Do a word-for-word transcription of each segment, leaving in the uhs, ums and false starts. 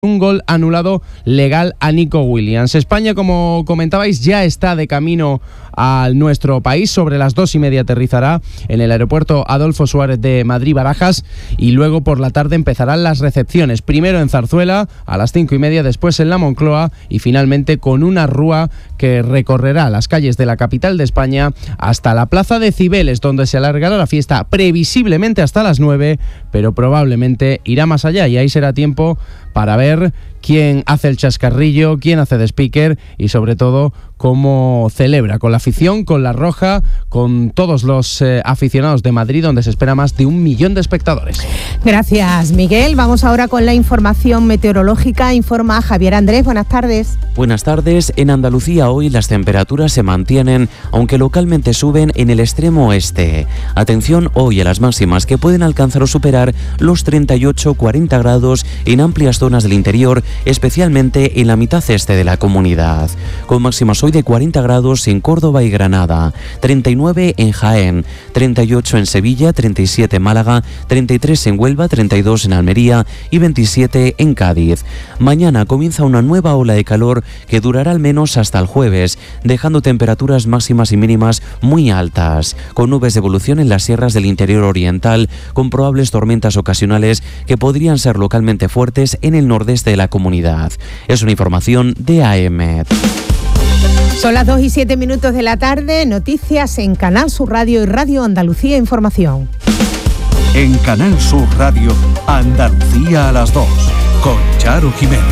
Un gol anulado legal a Nico Williams. España, como comentabais, ya está de camino a nuestro país. Sobre las dos y media aterrizará en el aeropuerto Adolfo Suárez de Madrid-Barajas y luego por la tarde empezarán las recepciones. Primero en Zarzuela a las cinco y media, después en la Moncloa y finalmente con una rúa que recorrerá las calles de la capital de España hasta la plaza de Cibeles, donde se alargará la fiesta previsiblemente hasta las nueve, pero probablemente irá más allá y ahí será tiempo para ver quién hace el chascarrillo, quién hace de speaker y sobre todo cómo celebra con la afición, con la roja, con todos los eh, aficionados de Madrid, donde se espera más de un millón de espectadores. Gracias, Miguel. Vamos ahora con la información meteorológica. Informa Javier Andrés. Buenas tardes. Buenas tardes. En Andalucía hoy las temperaturas se mantienen, aunque localmente suben en el extremo oeste. Atención hoy a las máximas, que pueden alcanzar o superar los treinta y ocho a cuarenta grados en amplias zonas del interior, especialmente en la mitad este de la comunidad. Con máximas hoy de cuarenta grados en Córdoba y Granada, treinta y nueve en Jaén, treinta y ocho en Sevilla, treinta y siete en Málaga, treinta y tres en Huelva, treinta y dos en Almería y veintisiete en Cádiz. Mañana comienza una nueva ola de calor que durará al menos hasta el jueves, dejando temperaturas máximas y mínimas muy altas, con nubes de evolución en las sierras del interior oriental, con probables tormentas ocasionales que podrían ser localmente fuertes en el nordeste de la comunidad. Es una información de A E M E T. Son las dos y siete minutos de la tarde. Noticias en Canal Sur Radio y Radio Andalucía Información. En Canal Sur Radio, Andalucía a las dos, con Charo Jiménez.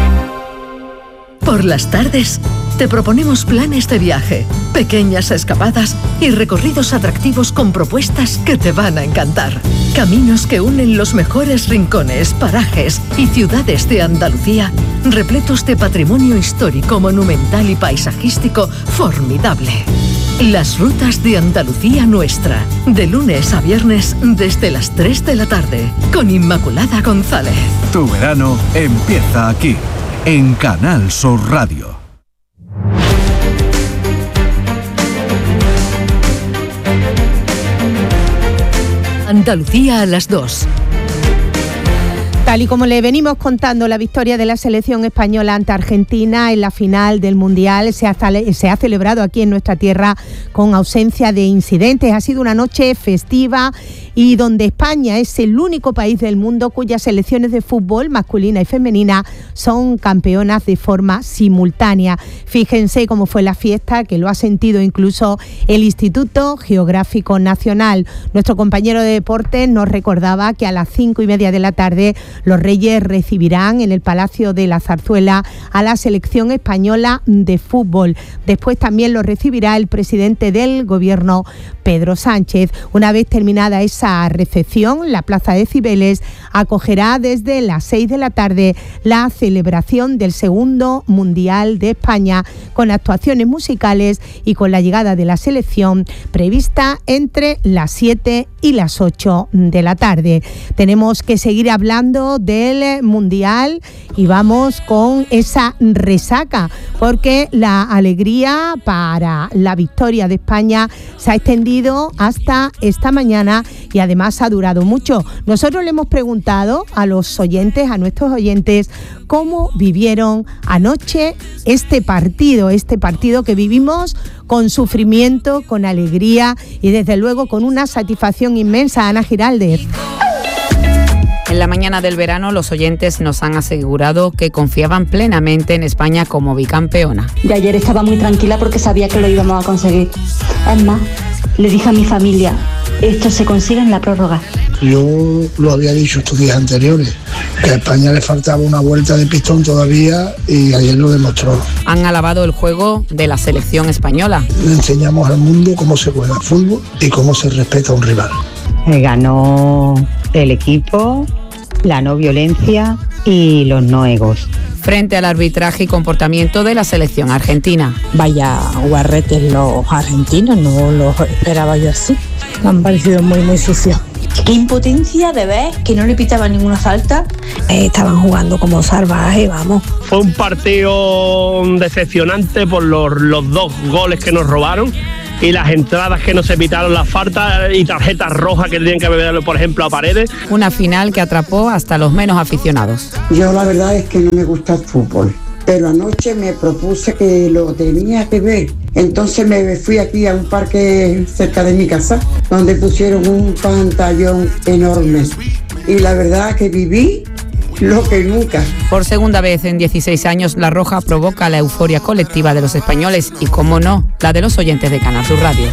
Por las tardes te proponemos planes de viaje, pequeñas escapadas y recorridos atractivos con propuestas que te van a encantar. Caminos que unen los mejores rincones, parajes y ciudades de Andalucía, repletos de patrimonio histórico, monumental y paisajístico formidable. Las rutas de Andalucía Nuestra, de lunes a viernes desde las tres de la tarde, con Inmaculada González. Tu verano empieza aquí, en Canal Sur Radio. Andalucía a las dos. Tal y como le venimos contando, la victoria de la selección española ante Argentina en la final del Mundial se ha, se ha celebrado aquí en nuestra tierra con ausencia de incidentes. Ha sido una noche festiva y donde España es el único país del mundo cuyas selecciones de fútbol masculina y femenina son campeonas de forma simultánea. Fíjense cómo fue la fiesta, que lo ha sentido incluso el Instituto Geográfico Nacional. Nuestro compañero de deportes nos recordaba que a las cinco y media de la tarde los Reyes recibirán en el Palacio de la Zarzuela a la selección española de fútbol. Después también lo recibirá el presidente del Gobierno, Pedro Sánchez. Una vez terminada esa recepción, la Plaza de Cibeles acogerá desde las seis de la tarde la celebración del segundo Mundial de España, con actuaciones musicales y con la llegada de la selección prevista entre las siete y las ocho de la tarde. Tenemos que seguir hablando del Mundial y vamos con esa resaca, porque la alegría para la victoria de España se ha extendido hasta esta mañana y además ha durado mucho. Nosotros le hemos preguntado a los oyentes, a nuestros oyentes, cómo vivieron anoche este partido, este partido que vivimos con sufrimiento, con alegría y desde luego con una satisfacción inmensa. Ana Giraldez. En la mañana del verano, los oyentes nos han asegurado que confiaban plenamente en España como bicampeona. Yo ayer estaba muy tranquila porque sabía que lo íbamos a conseguir. Es más, le dije a mi familia, esto se consigue en la prórroga. Yo lo había dicho estos días anteriores, que a España le faltaba una vuelta de pistón todavía y ayer lo demostró. Han alabado el juego de la selección española. Le enseñamos al mundo cómo se juega el fútbol y cómo se respeta a un rival. Ganó el equipo, la no violencia y los no egos. Frente al arbitraje y comportamiento de la selección argentina. Vaya guarretes los argentinos, no los esperaba yo así. Me han parecido muy, muy sucios. Qué impotencia de ver que no le pitaban ninguna falta. Eh, estaban jugando como salvajes, vamos. Fue un partido decepcionante por los, los dos goles que nos robaron. y las entradas que no se pitaron, las faltas y tarjetas rojas que tenían que beber, por ejemplo, a Paredes. Una final que atrapó hasta los menos aficionados. Yo la verdad es que no me gusta el fútbol, pero anoche me propuse que lo tenía que ver. Entonces me fui aquí a un parque cerca de mi casa, donde pusieron un pantallón enorme. Y la verdad que viví lo que nunca. Por segunda vez en dieciséis años, La Roja provoca la euforia colectiva de los españoles y, como no, la de los oyentes de Canal Sur Radio.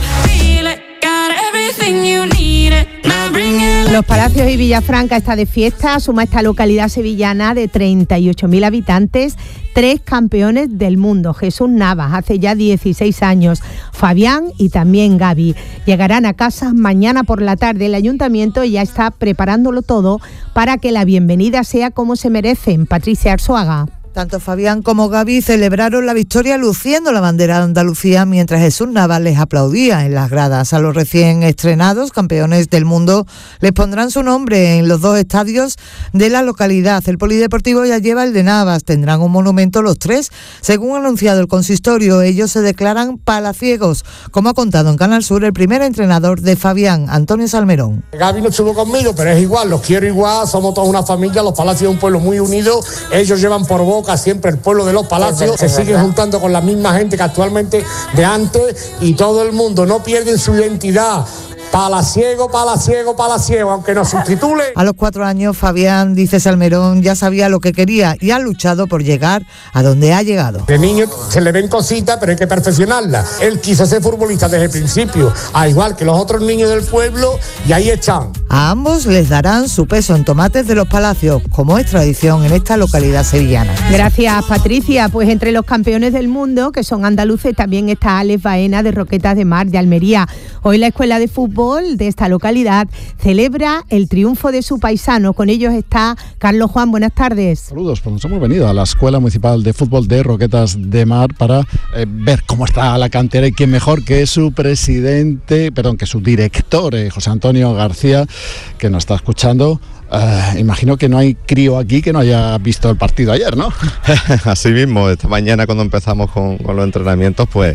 Los Palacios y Villafranca está de fiesta, suma esta localidad sevillana de treinta y ocho mil habitantes, tres campeones del mundo, Jesús Navas, hace ya dieciséis años, Fabián y también Gaby. Llegarán a casa mañana por la tarde. El ayuntamiento ya está preparándolo todo para que la bienvenida sea como se merecen. Patricia Arzuaga. Tanto Fabián como Gaby celebraron la victoria luciendo la bandera de Andalucía mientras Jesús Navas les aplaudía en las gradas. A los recién estrenados campeones del mundo les pondrán su nombre en los dos estadios de la localidad. El polideportivo ya lleva el de Navas. Tendrán un monumento los tres. Según ha anunciado el consistorio, ellos se declaran palaciegos, como ha contado en Canal Sur el primer entrenador de Fabián, Antonio Salmerón. Gaby no estuvo conmigo, pero es igual, los quiero igual, somos toda una familia, los Palacios es un pueblo muy unido, ellos llevan por boca siempre el pueblo de los Palacios, se siguen juntando con la misma gente que actualmente de antes y todo el mundo no pierden su identidad. Palaciego, palaciego, palaciego, aunque nos subtitule. A los cuatro años, Fabián, dice Salmerón, ya sabía lo que quería y ha luchado por llegar a donde ha llegado. De niño se le ven cositas, pero hay que perfeccionarlas. Él quiso ser futbolista desde el principio, al igual que los otros niños del pueblo, y ahí están. A ambos les darán su peso en tomates de los Palacios, como es tradición en esta localidad sevillana. Gracias, Patricia. Pues entre los campeones del mundo, que son andaluces, también está Alex Baena, de Roquetas de Mar, de Almería. Hoy la escuela de fútbol de esta localidad celebra el triunfo de su paisano. Con ellos está Carlos Juan. Buenas tardes. Saludos, pues nos hemos venido a la Escuela Municipal de Fútbol de Roquetas de Mar para eh, ver cómo está la cantera y quién mejor que su presidente, perdón, que su director, eh, José Antonio García, que nos está escuchando. Uh, imagino que no hay crío aquí que no haya visto el partido ayer, ¿no? Así mismo, esta mañana cuando empezamos con, con los entrenamientos, pues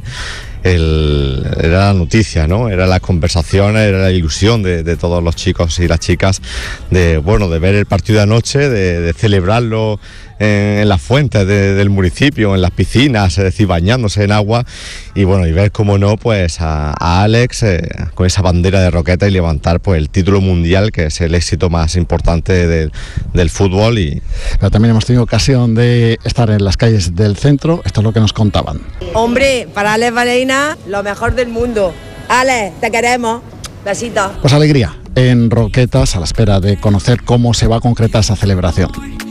el, era la noticia, ¿no? Era las conversaciones, era la ilusión de, de todos los chicos y las chicas de, bueno, de ver el partido de anoche, de, de celebrarlo en, en las fuentes de, del municipio, en las piscinas, es decir, bañándose en agua y bueno, y ver cómo no, pues a, a Alex eh, con esa bandera de Roqueta y levantar pues el título mundial, que es el éxito más importante de, del fútbol. Y pero también hemos tenido ocasión de estar en las calles del centro. Esto es lo que nos contaban. Hombre, para Alex Baena, lo mejor del mundo. Alex, te queremos. Besitos. Pues alegría en Roquetas a la espera de conocer cómo se va a concretar esa celebración.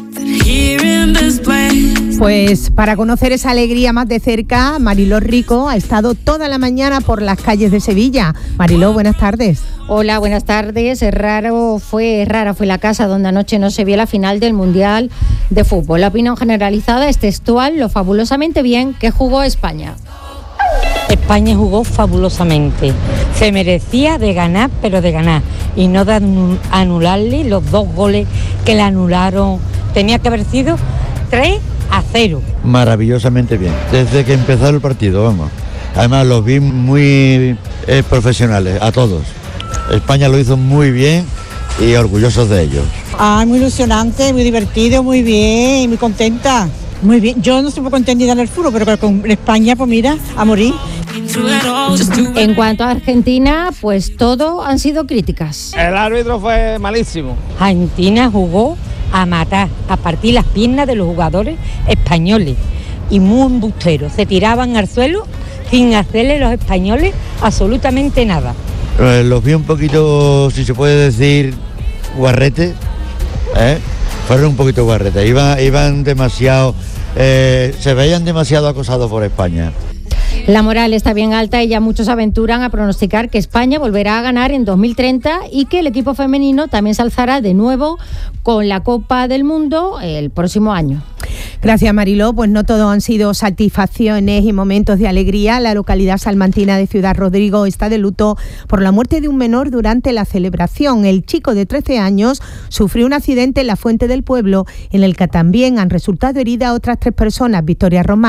Pues para conocer esa alegría más de cerca, Mariló Rico ha estado toda la mañana por las calles de Sevilla. Mariló, buenas tardes. Hola, buenas tardes. Raro fue, rara fue la casa donde anoche no se vio la final del Mundial de Fútbol. La opinión generalizada es textual, lo fabulosamente bien que jugó España. España jugó fabulosamente, se merecía de ganar, pero de ganar, y no de anularle los dos goles que le anularon. Tenía que haber sido tres a cero. Maravillosamente bien, desde que empezó el partido, vamos. Además los vi muy eh, profesionales, a todos. España lo hizo muy bien y orgullosos de ellos. Ah, muy ilusionante, muy divertido, muy bien, muy contenta. Muy bien, yo no estoy poco entendida en el fútbol, pero con España, pues mira, a morir. En cuanto a Argentina, pues todo han sido críticas. El árbitro fue malísimo. Argentina jugó a matar, a partir las piernas de los jugadores españoles y muy embusteros. Se tiraban al suelo sin hacerle los españoles absolutamente nada. Eh, los vi un poquito, si se puede decir, guarrete, ¿eh? Fueron un poquito guarrete, iban, iban demasiado, eh, se veían demasiado acosados por España. La moral está bien alta y ya muchos aventuran a pronosticar que España volverá a ganar en dos mil treinta y que el equipo femenino también se alzará de nuevo con la Copa del Mundo el próximo año. Gracias, Mariló. Pues no todo han sido satisfacciones y momentos de alegría. La localidad salmantina de Ciudad Rodrigo está de luto por la muerte de un menor durante la celebración. El chico de trece años sufrió un accidente en la fuente del pueblo en el que también han resultado heridas otras tres personas. Victoria Román.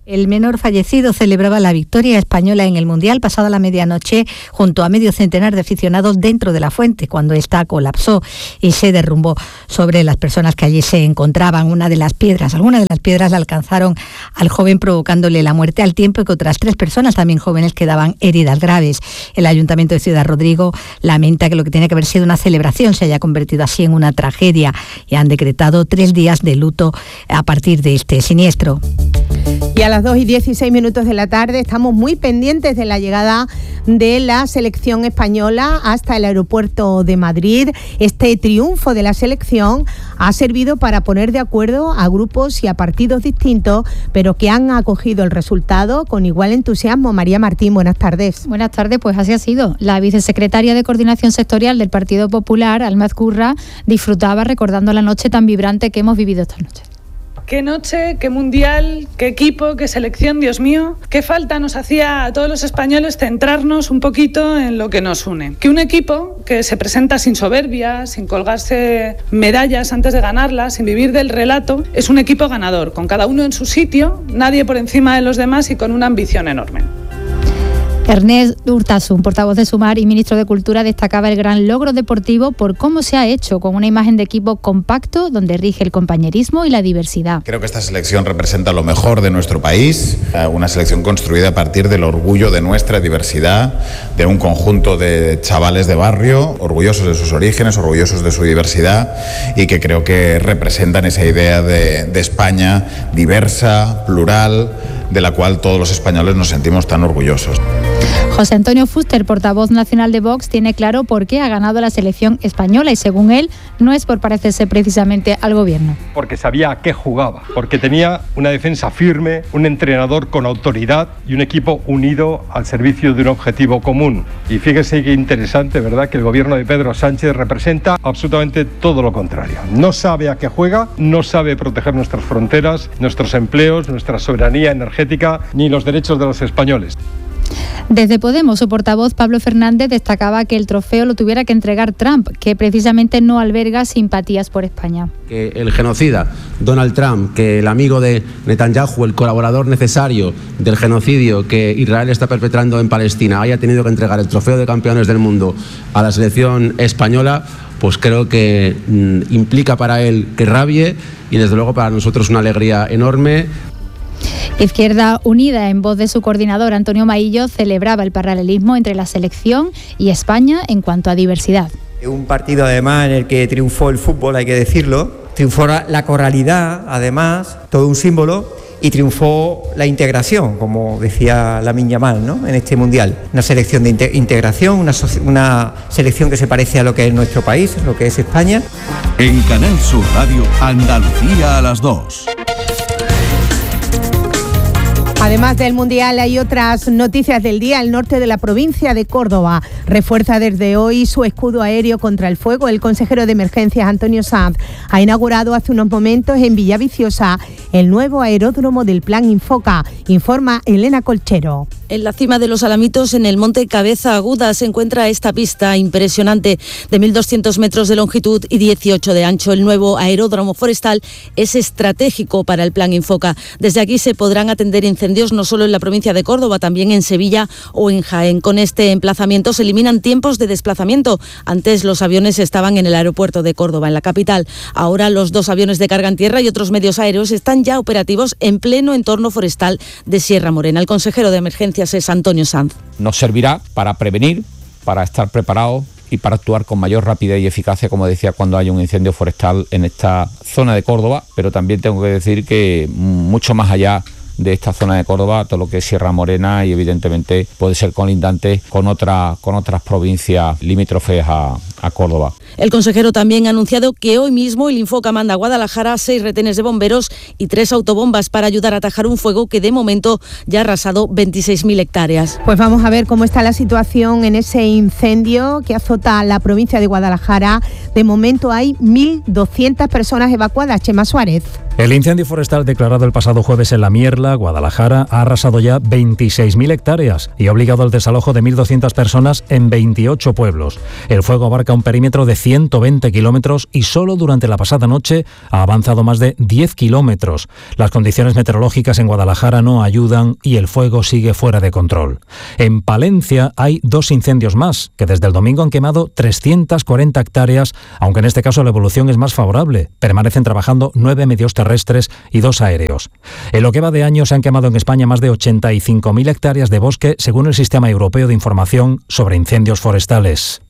El menor fallecido celebraba la victoria española en el Mundial pasada la medianoche junto a medio centenar de aficionados dentro de la fuente cuando esta colapsó y se derrumbó sobre las personas que allí se encontraban. Una de las piedras, algunas de las piedras alcanzaron al joven provocándole la muerte, al tiempo que otras tres personas también jóvenes quedaban heridas graves. El Ayuntamiento de Ciudad Rodrigo lamenta que lo que tiene que haber sido una celebración se haya convertido así en una tragedia y han decretado tres días de luto a partir de este siniestro. Y a las dos y dieciséis minutos de la tarde estamos muy pendientes de la llegada de la selección española hasta el aeropuerto de Madrid. Este triunfo de la selección ha servido para poner de acuerdo a grupos y a partidos distintos, pero que han acogido el resultado con igual entusiasmo. María Martín, buenas tardes. Buenas tardes, pues así ha sido. La vicesecretaria de Coordinación Sectorial del Partido Popular, Alma Ezcurra, disfrutaba recordando la noche tan vibrante que hemos vivido esta noche. Qué noche, qué mundial, qué equipo, qué selección, Dios mío. Qué falta nos hacía a todos los españoles centrarnos un poquito en lo que nos une. Que un equipo que se presenta sin soberbia, sin colgarse medallas antes de ganarlas, sin vivir del relato, es un equipo ganador, con cada uno en su sitio, nadie por encima de los demás y con una ambición enorme. Ernest Urtasun, portavoz de Sumar y ministro de Cultura, destacaba el gran logro deportivo por cómo se ha hecho, con una imagen de equipo compacto donde rige el compañerismo y la diversidad. Creo que esta selección representa lo mejor de nuestro país, una selección construida a partir del orgullo de nuestra diversidad, de un conjunto de chavales de barrio, orgullosos de sus orígenes, orgullosos de su diversidad y que creo que representan esa idea de, de España diversa, plural, de la cual todos los españoles nos sentimos tan orgullosos. José Antonio Fuster, portavoz nacional de Vox, tiene claro por qué ha ganado la selección española y, según él, no es por parecerse precisamente al gobierno. Porque sabía a qué jugaba, porque tenía una defensa firme, un entrenador con autoridad y un equipo unido al servicio de un objetivo común. Y fíjese qué interesante, ¿verdad?, que el gobierno de Pedro Sánchez representa absolutamente todo lo contrario. No sabe a qué juega, no sabe proteger nuestras fronteras, nuestros empleos, nuestra soberanía energética ni los derechos de los españoles. Desde Podemos, su portavoz Pablo Fernández destacaba que el trofeo lo tuviera que entregar Trump, que precisamente no alberga simpatías por España. Que el genocida Donald Trump, que el amigo de Netanyahu, el colaborador necesario del genocidio que Israel está perpetrando en Palestina, haya tenido que entregar el trofeo de campeones del mundo a la selección española, pues creo que mmm, implica para él que rabie y desde luego para nosotros una alegría enorme. Izquierda Unida, en voz de su coordinador Antonio Maillo, celebraba el paralelismo entre la selección y España en cuanto a diversidad. Un partido además en el que triunfó el fútbol, hay que decirlo, triunfó la coralidad, además, todo un símbolo, y triunfó la integración, como decía Lamine Yamal, ¿no?, en este mundial. Una selección de inte- integración, una, so- una selección que se parece a lo que es nuestro país, lo que es España. En Canal Sur Radio, Andalucía a las dos. Además del Mundial, hay otras noticias del día. El norte de la provincia de Córdoba refuerza desde hoy su escudo aéreo contra el fuego. El consejero de Emergencias, Antonio Sanz, ha inaugurado hace unos momentos en Villaviciosa el nuevo aeródromo del Plan Infoca. Informa Elena Colchero. En la cima de los Alamitos, en el monte Cabeza Aguda, se encuentra esta pista impresionante de mil doscientos metros de longitud y dieciocho de ancho. El nuevo aeródromo forestal es estratégico para el Plan Infoca. Desde aquí se podrán atender incendios no solo en la provincia de Córdoba, también en Sevilla o en Jaén. Con este emplazamiento se eliminan tiempos de desplazamiento. Antes los aviones estaban en el aeropuerto de Córdoba, en la capital. Ahora los dos aviones de carga en tierra y otros medios aéreos están ya operativos en pleno entorno forestal de Sierra Morena. El consejero de Emergencias es Antonio Sanz. Nos servirá para prevenir, para estar preparados y para actuar con mayor rapidez y eficacia, como decía, cuando haya un incendio forestal en esta zona de Córdoba, pero también tengo que decir que mucho más allá de esta zona de Córdoba, todo lo que es Sierra Morena y evidentemente puede ser colindante con, otra, con otras provincias limítrofes a, a Córdoba. El consejero también ha anunciado que hoy mismo el Infoca manda a Guadalajara seis retenes de bomberos y tres autobombas para ayudar a atajar un fuego que de momento ya ha arrasado veintiséis mil hectáreas. Pues vamos a ver cómo está la situación en ese incendio que azota la provincia de Guadalajara. De momento hay mil doscientas personas evacuadas. Chema Suárez. El incendio forestal declarado el pasado jueves en La Mierla, Guadalajara, ha arrasado ya veintiséis mil hectáreas y ha obligado al desalojo de mil doscientas personas en veintiocho pueblos. El fuego abarca un perímetro de ciento veinte kilómetros y solo durante la pasada noche ha avanzado más de diez kilómetros. Las condiciones meteorológicas en Guadalajara no ayudan y el fuego sigue fuera de control. En Palencia hay dos incendios más, que desde el domingo han quemado trescientas cuarenta hectáreas, aunque en este caso la evolución es más favorable. Permanecen trabajando nueve medios terrestres y dos aéreos. En lo que va de año se han quemado en España más de ochenta y cinco mil hectáreas de bosque, según el Sistema Europeo de Información sobre Incendios Forestales.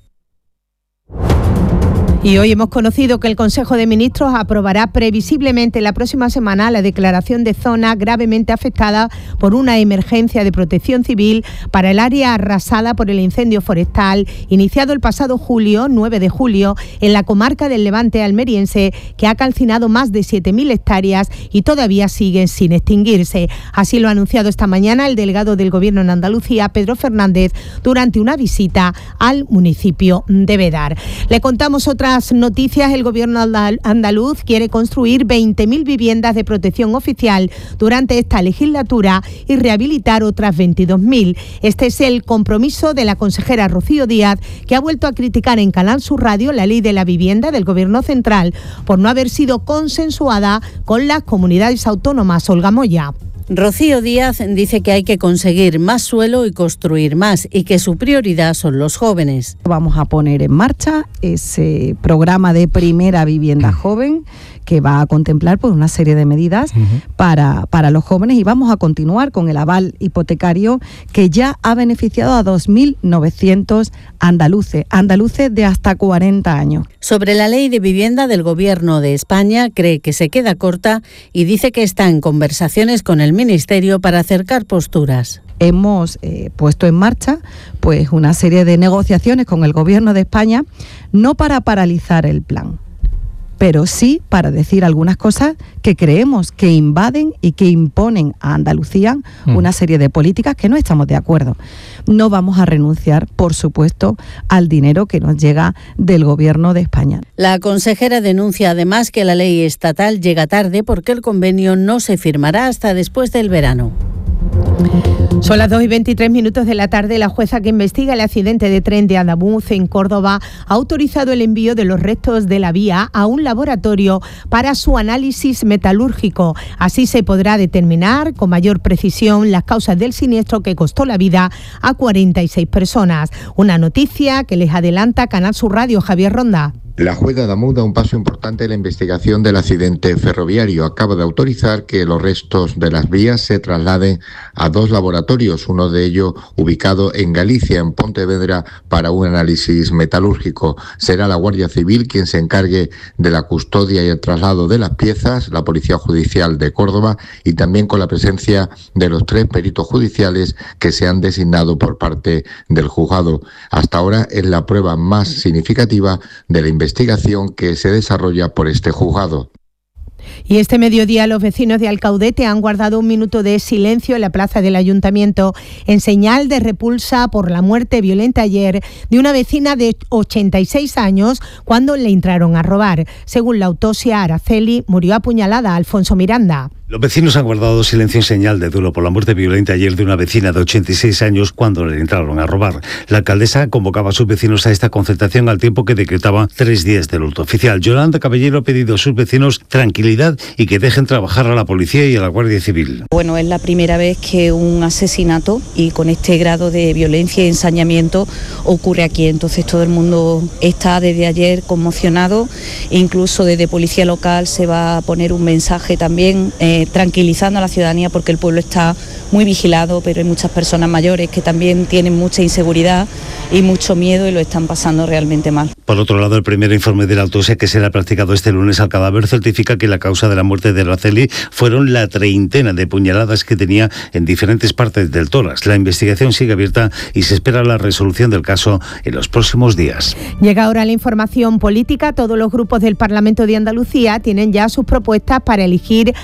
Y hoy hemos conocido que el Consejo de Ministros aprobará previsiblemente la próxima semana la declaración de zona gravemente afectada por una emergencia de protección civil para el área arrasada por el incendio forestal iniciado el pasado julio, nueve de julio, en la comarca del Levante almeriense, que ha calcinado más de siete mil hectáreas y todavía siguen sin extinguirse. Así lo ha anunciado esta mañana el delegado del Gobierno en Andalucía, Pedro Fernández, durante una visita al municipio de Bédar. Le contamos otra noticias. El Gobierno andaluz quiere construir veinte mil viviendas de protección oficial durante esta legislatura y rehabilitar otras veintidós mil. Este es el compromiso de la consejera Rocío Díaz, que ha vuelto a criticar en Canal Sur Radio la ley de la vivienda del Gobierno central por no haber sido consensuada con las comunidades autónomas. Olga Moya. Rocío Díaz dice que hay que conseguir más suelo y construir más y que su prioridad son los jóvenes. Vamos a poner en marcha ese programa de primera vivienda joven que va a contemplar pues, una serie de medidas uh-huh. para, para los jóvenes, y vamos a continuar con el aval hipotecario que ya ha beneficiado a dos mil novecientos andaluces, andaluces de hasta cuarenta años. Sobre la ley de vivienda del Gobierno de España, cree que se queda corta y dice que está en conversaciones con el Ministerio para acercar posturas. Hemos eh, puesto en marcha pues, una serie de negociaciones con el Gobierno de España, no para paralizar el plan, pero sí para decir algunas cosas que creemos que invaden y que imponen a Andalucía mm. una serie de políticas que no estamos de acuerdo. No vamos a renunciar, por supuesto, al dinero que nos llega del Gobierno de España. La consejera denuncia además que la ley estatal llega tarde porque el convenio no se firmará hasta después del verano. Son las dos y veintitrés minutos de la tarde. La jueza que investiga el accidente de tren de Adamuz en Córdoba ha autorizado el envío de los restos de la vía a un laboratorio para su análisis metalúrgico. Así se podrá determinar con mayor precisión las causas del siniestro que costó la vida a cuarenta y seis personas. Una noticia que les adelanta Canal Sur Radio. Javier Ronda. La juez de Adamuz da un paso importante en la investigación del accidente ferroviario. Acaba de autorizar que los restos de las vías se trasladen a dos laboratorios, uno de ellos ubicado en Galicia, en Pontevedra, para un análisis metalúrgico. Será la Guardia Civil quien se encargue de la custodia y el traslado de las piezas, la Policía Judicial de Córdoba, y también con la presencia de los tres peritos judiciales que se han designado por parte del juzgado. Hasta ahora es la prueba más significativa de la investigación investigación que se desarrolla por este juzgado. Y este mediodía los vecinos de Alcaudete han guardado un minuto de silencio en la plaza del Ayuntamiento en señal de repulsa por la muerte violenta ayer de una vecina de ochenta y seis años cuando le entraron a robar. Según la autopsia, Araceli murió apuñalada. Alfonso Miranda. Los vecinos han guardado silencio en señal de duelo por la muerte violenta ayer de una vecina de ochenta y seis años cuando le entraron a robar. La alcaldesa convocaba a sus vecinos a esta concentración al tiempo que decretaba tres días de luto oficial. Yolanda Caballero ha pedido a sus vecinos tranquilidad y que dejen trabajar a la policía y a la Guardia Civil. Bueno, es la primera vez que un asesinato y con este grado de violencia y ensañamiento ocurre aquí. Entonces todo el mundo está desde ayer conmocionado. Incluso desde Policía Local se va a poner un mensaje también eh, tranquilizando a la ciudadanía porque el pueblo está muy vigilado, pero hay muchas personas mayores que también tienen mucha inseguridad y mucho miedo y lo están pasando realmente mal. Por otro lado, el primer informe de la autopsia que será practicado este lunes al cadáver certifica que la causa de la muerte de Araceli fueron la treintena de puñaladas que tenía en diferentes partes del tórax. La investigación sigue abierta y se espera la resolución del caso en los próximos días. Llega ahora la información política. Todos los grupos del Parlamento de Andalucía tienen ya sus propuestas para elegir a los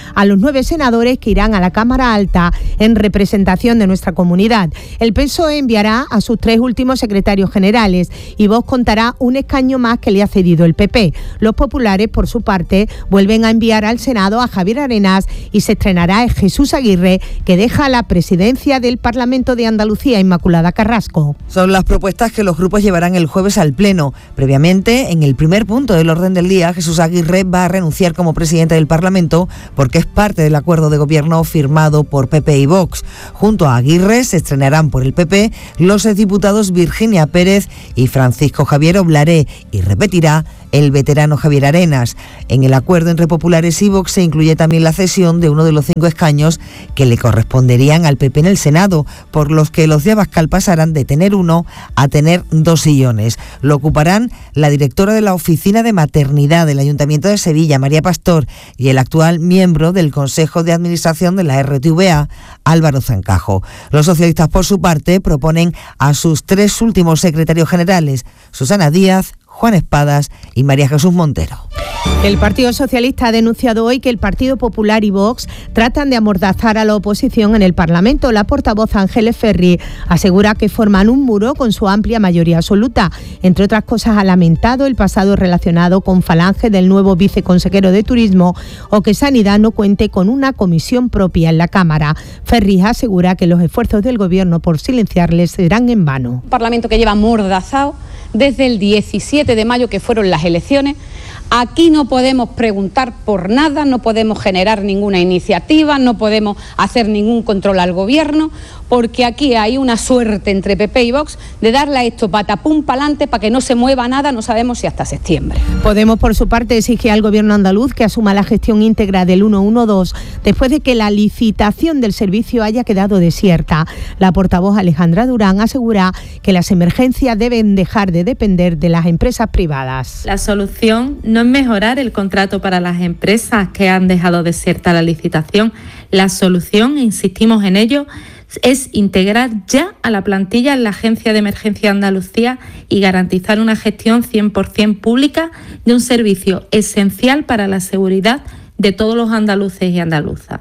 nueve senadores que irán a la Cámara Alta en representación de nuestra comunidad. El P S O E enviará a sus tres últimos secretarios generales y Vox contará un escaño más que le ha cedido el P P. Los populares, por su parte, vuelven a enviar al Senado a Javier Arenas y se estrenará Jesús Aguirre, que deja la presidencia del Parlamento de Andalucía. Inmaculada Carrasco. Son las propuestas que los grupos llevarán el jueves al Pleno. Previamente, en el primer punto del orden del día, Jesús Aguirre va a renunciar como presidente del Parlamento porque es parte del acuerdo de gobierno firmado por P P y Vox. Junto a Aguirre se estrenarán por el P P los exdiputados Virginia Pérez y Francisco Javier Oblaré, y repetirá el veterano Javier Arenas. En el acuerdo entre populares y Vox se incluye también la cesión de uno de los cinco escaños que le corresponderían al P P en el Senado, por los que los de Abascal pasarán de tener uno a tener dos sillones. Lo ocuparán la directora de la Oficina de Maternidad del Ayuntamiento de Sevilla, María Pastor, y el actual miembro del Consejo de Administración de la R T V A, Álvaro Zancajo. Los socialistas, por su parte, proponen a sus tres últimos secretarios generales, Susana Díaz, Juan Espadas y María Jesús Montero. El Partido Socialista ha denunciado hoy que el Partido Popular y Vox tratan de amordazar a la oposición en el Parlamento. La portavoz Ángeles Ferri asegura que forman un muro con su amplia mayoría absoluta. Entre otras cosas, ha lamentado el pasado relacionado con Falange del nuevo viceconsejero de Turismo o que Sanidad no cuente con una comisión propia en la Cámara. Ferri asegura que los esfuerzos del Gobierno por silenciarles serán en vano. Un Parlamento que lleva amordazado desde el diecisiete de mayo, que fueron las elecciones. Aquí no podemos preguntar por nada, no podemos generar ninguna iniciativa, no podemos hacer ningún control al Gobierno, porque aquí hay una suerte entre P P y Vox de darle a esto patapum pa'lante para que no se mueva nada, no sabemos si hasta septiembre. Podemos, por su parte, exige al Gobierno andaluz que asuma la gestión íntegra del ciento doce después de que la licitación del servicio haya quedado desierta. La portavoz Alejandra Durán asegura que las emergencias deben dejar de depender de las empresas privadas. La solución no es mejorar el contrato para las empresas que han dejado desierta la licitación. La solución, insistimos en ello, es integrar ya a la plantilla en la Agencia de Emergencia Andalucía y garantizar una gestión cien por ciento pública de un servicio esencial para la seguridad de todos los andaluces y andaluzas.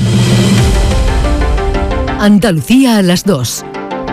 Andalucía a las dos.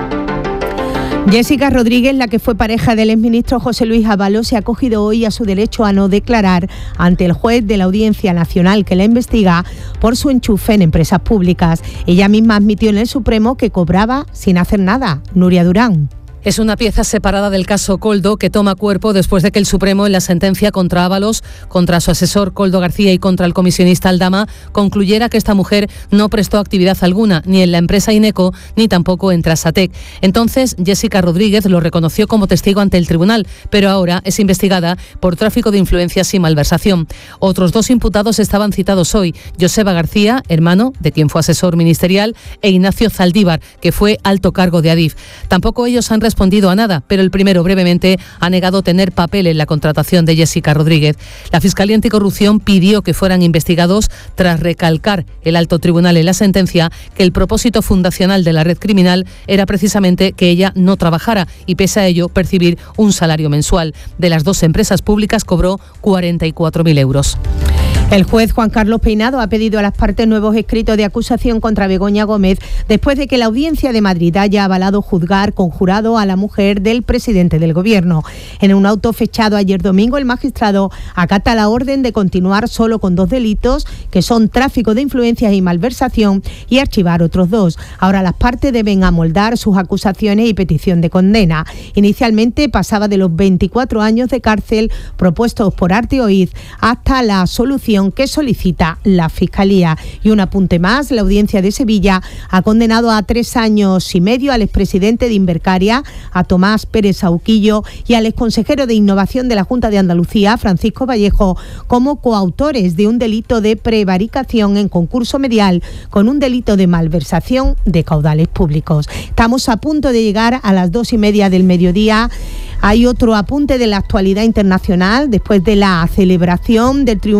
Jessica Rodríguez, la que fue pareja del exministro José Luis Ábalos, se ha acogido hoy a su derecho a no declarar ante el juez de la Audiencia Nacional que la investiga por su enchufe en empresas públicas. Ella misma admitió en el Supremo que cobraba sin hacer nada. Nuria Durán. Es una pieza separada del caso Koldo que toma cuerpo después de que el Supremo, en la sentencia contra Ábalos, contra su asesor Koldo García y contra el comisionista Aldama, concluyera que esta mujer no prestó actividad alguna, ni en la empresa Ineco, ni tampoco en Trasatec. Entonces, Jessica Rodríguez lo reconoció como testigo ante el tribunal, pero ahora es investigada por tráfico de influencias y malversación. Otros dos imputados estaban citados hoy: Joseba García, hermano de quien fue asesor ministerial, e Ignacio Zaldívar, que fue alto cargo de Adif. Tampoco ellos han respondido a nada, pero el primero brevemente ha negado tener papel en la contratación de Jessica Rodríguez. La Fiscalía Anticorrupción pidió que fueran investigados tras recalcar el alto tribunal en la sentencia que el propósito fundacional de la red criminal era precisamente que ella no trabajara y, pese a ello, percibir un salario mensual. De las dos empresas públicas cobró cuarenta y cuatro mil euros. El juez Juan Carlos Peinado ha pedido a las partes nuevos escritos de acusación contra Begoña Gómez después de que la Audiencia de Madrid haya avalado juzgar con jurado a la mujer del presidente del Gobierno. En un auto fechado ayer domingo, el magistrado acata la orden de continuar solo con dos delitos, que son tráfico de influencias y malversación, y archivar otros dos. Ahora las partes deben amoldar sus acusaciones y petición de condena. Inicialmente pasaba de los veinticuatro años de cárcel propuestos por Arte Oiz hasta la solución que solicita la Fiscalía. Y un apunte más: la Audiencia de Sevilla ha condenado a tres años y medio al expresidente de Invercaria, a Tomás Pérez Auquillo, y al exconsejero de Innovación de la Junta de Andalucía, Francisco Vallejo, como coautores de un delito de prevaricación en concurso medial con un delito de malversación de caudales públicos. Estamos a punto de llegar a las dos y media del mediodía. Hay otro apunte de la actualidad internacional. Después de la celebración del triunfo de España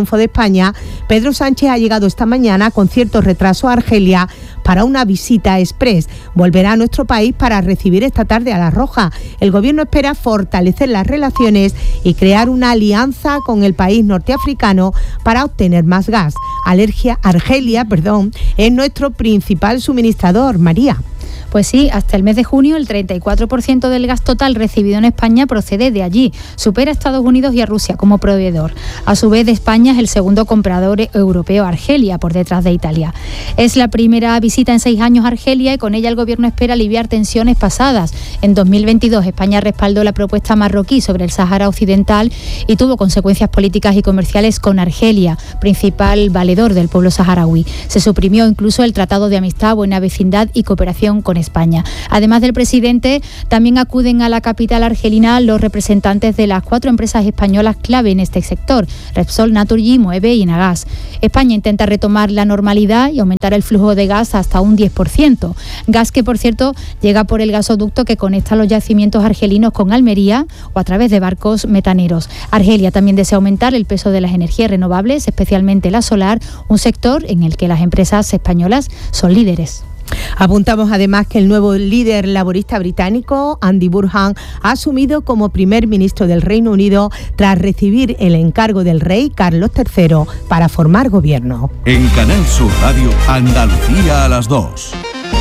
España, Pedro Sánchez ha llegado esta mañana con cierto retraso a Argelia para una visita express. Volverá a nuestro país para recibir esta tarde a La Roja. El gobierno espera fortalecer las relaciones y crear una alianza con el país norteafricano para obtener más gas. Alergia, Argelia, perdón, es nuestro principal suministrador. María. Pues sí, hasta el mes de junio el treinta y cuatro por ciento del gas total recibido en España procede de allí. Supera a Estados Unidos y a Rusia como proveedor. A su vez, España es el segundo comprador europeo a Argelia, por detrás de Italia. Es la primera visita en seis años a Argelia y con ella el gobierno espera aliviar tensiones pasadas. En dos mil veintidós España respaldó la propuesta marroquí sobre el Sáhara Occidental y tuvo consecuencias políticas y comerciales con Argelia, principal valedor del pueblo saharaui. Se suprimió incluso el Tratado de Amistad, Buena Vecindad y Cooperación con España. Además del presidente, también acuden a la capital argelina los representantes de las cuatro empresas españolas clave en este sector: Repsol, Naturgy, Moeve y Enagás. España intenta retomar la normalidad y aumentar el flujo de gas hasta un diez por ciento. Gas que, por cierto, llega por el gasoducto que conecta los yacimientos argelinos con Almería o a través de barcos metaneros. Argelia también desea aumentar el peso de las energías renovables, especialmente la solar, un sector en el que las empresas españolas son líderes. Apuntamos además que el nuevo líder laborista británico, Andy Burnham, ha asumido como primer ministro del Reino Unido tras recibir el encargo del rey Carlos tercero para formar gobierno. En Canal Sur Radio, Andalucía a las dos.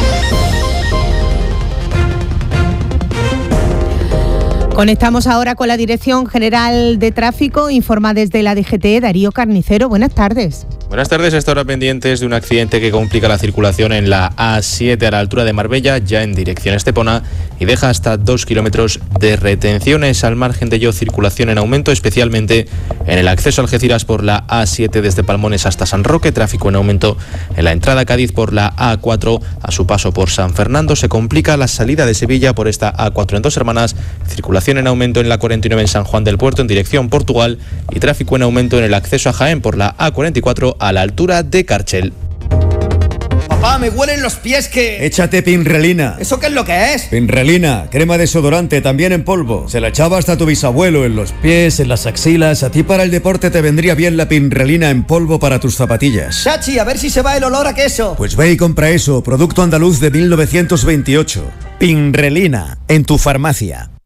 Conectamos ahora con la Dirección General de Tráfico. Informa desde la D G T, Darío Carnicero. Buenas tardes. Buenas tardes. Hasta ahora pendientes de un accidente que complica la circulación en la A siete a la altura de Marbella, ya en dirección a Estepona, y deja hasta dos kilómetros de retenciones. Al margen de ello, circulación en aumento, especialmente en el acceso a Algeciras por la A siete desde Palmones hasta San Roque. Tráfico en aumento en la entrada a Cádiz por la A cuatro a su paso por San Fernando. Se complica la salida de Sevilla por esta A cuatro en Dos Hermanas. Circulación en aumento en la cuarenta y nueve en San Juan del Puerto en dirección Portugal, y tráfico en aumento en el acceso a Jaén por la A cuarenta y cuatro a la altura de Cárchel. Papá, me huelen los pies que... Échate Pinrelina. ¿Eso qué es lo que es? Pinrelina, crema desodorante, también en polvo. Se la echaba hasta tu bisabuelo en los pies, en las axilas. A ti para el deporte te vendría bien la Pinrelina en polvo para tus zapatillas. Chachi, a ver si se va el olor a queso. Pues ve y compra eso, producto andaluz de mil novecientos veintiocho. Pinrelina, en tu farmacia.